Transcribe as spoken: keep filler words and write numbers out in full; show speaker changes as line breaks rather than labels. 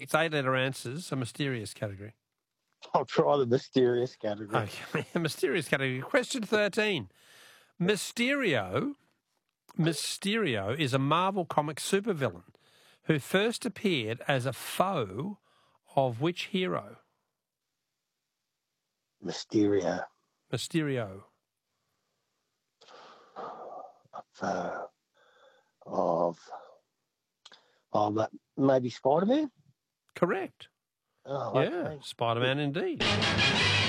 It's eight-letter answers, a mysterious category.
I'll try the mysterious category.
Okay, a mysterious category. Question thirteen. Mysterio, Mysterio is a Marvel comic supervillain who first appeared as a foe of which hero?
Mysterio.
Mysterio.
Uh, of, of uh, maybe Spider-Man?
Correct.
Oh,
Yeah,
okay.
Spider-Man indeed.